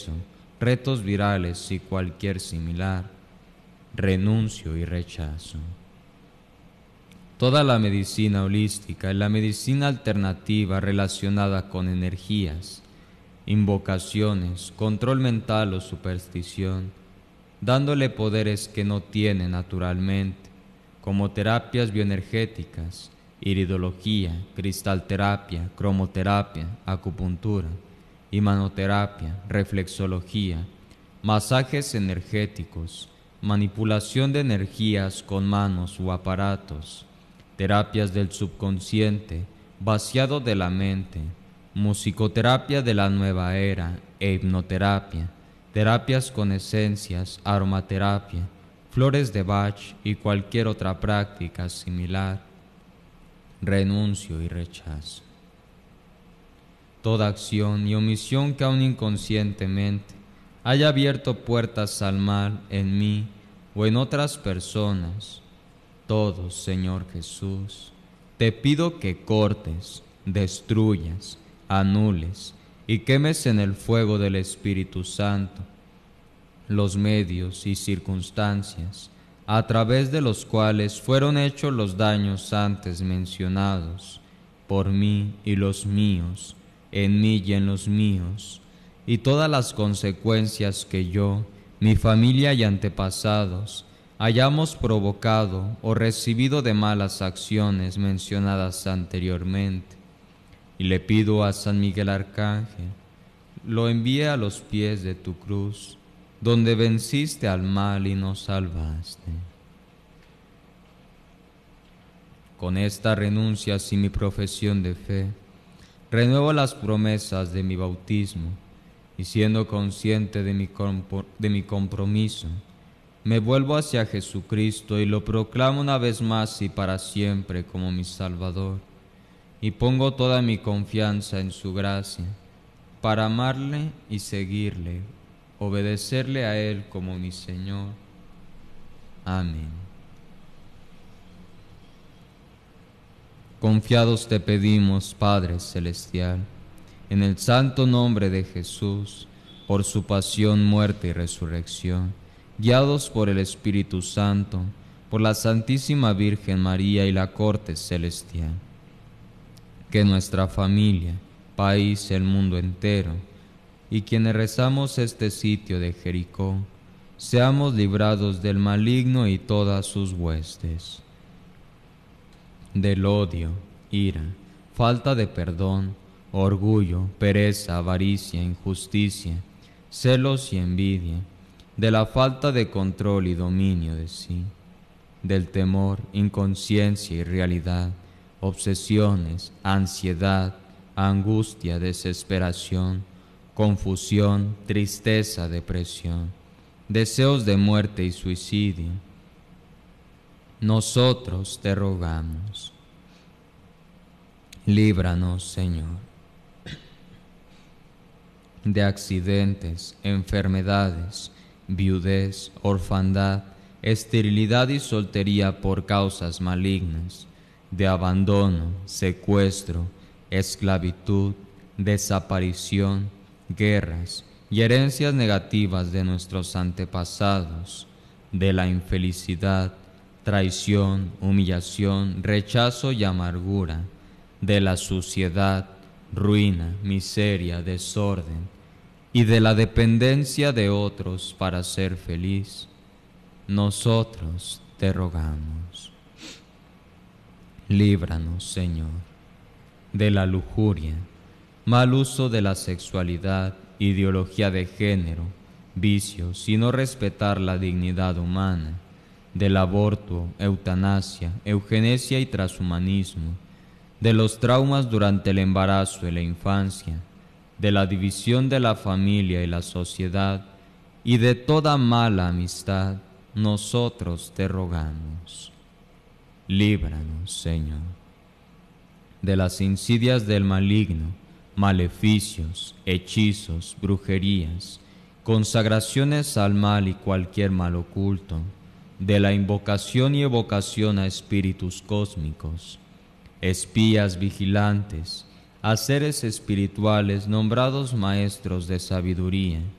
peso, retos virales y cualquier similar, renuncio y rechazo. Toda la medicina holística y la medicina alternativa relacionada con energías, invocaciones, control mental o superstición, dándole poderes que no tiene naturalmente, como terapias bioenergéticas, iridología, cristalterapia, cromoterapia, acupuntura, imanoterapia, reflexología, masajes energéticos, manipulación de energías con manos o aparatos, terapias del subconsciente, vaciado de la mente, musicoterapia de la nueva era e hipnoterapia, terapias con esencias, aromaterapia, flores de Bach y cualquier otra práctica similar, renuncio y rechazo. Toda acción y omisión que aún inconscientemente haya abierto puertas al mal en mí o en otras personas, todo, Señor Jesús, te pido que cortes, destruyas, anules y quemes en el fuego del Espíritu Santo los medios y circunstancias a través de los cuales fueron hechos los daños antes mencionados, por mí y los míos, en mí y en los míos, y todas las consecuencias que yo, mi familia y antepasados hayamos provocado o recibido de malas acciones mencionadas anteriormente. Y le pido a San Miguel Arcángel, lo envíe a los pies de tu cruz, donde venciste al mal y nos salvaste. Con esta renuncia y mi profesión de fe, renuevo las promesas de mi bautismo, y siendo consciente de mi compromiso, me vuelvo hacia Jesucristo y lo proclamo una vez más y para siempre como mi Salvador, y pongo toda mi confianza en su gracia, para amarle y seguirle, obedecerle a Él como mi Señor. Amén. Confiados te pedimos, Padre Celestial, en el santo nombre de Jesús, por su pasión, muerte y resurrección, guiados por el Espíritu Santo, por la Santísima Virgen María y la corte celestial, que nuestra familia, país, el mundo entero, y quienes rezamos este sitio de Jericó, seamos librados del maligno y todas sus huestes, del odio, ira, falta de perdón, orgullo, pereza, avaricia, injusticia, celos y envidia, de la falta de control y dominio de sí, del temor, inconsciencia y realidad, obsesiones, ansiedad, angustia, desesperación, confusión, tristeza, depresión, deseos de muerte y suicidio. Nosotros te rogamos. Líbranos, Señor, de accidentes, enfermedades, viudez, orfandad, esterilidad y soltería por causas malignas, de abandono, secuestro, esclavitud, desaparición, guerras y herencias negativas de nuestros antepasados, de la infelicidad, traición, humillación, rechazo y amargura, de la suciedad, ruina, miseria, desorden, y de la dependencia de otros para ser feliz. Nosotros te rogamos. Líbranos, Señor, de la lujuria, mal uso de la sexualidad, ideología de género, vicios y no respetar la dignidad humana, del aborto, eutanasia, eugenesia y transhumanismo, de los traumas durante el embarazo y la infancia, de la división de la familia y la sociedad, y de toda mala amistad, nosotros te rogamos. Líbranos, Señor, de las insidias del maligno, maleficios, hechizos, brujerías, consagraciones al mal y cualquier mal oculto, de la invocación y evocación a espíritus cósmicos, espías vigilantes, a seres espirituales nombrados maestros de sabiduría,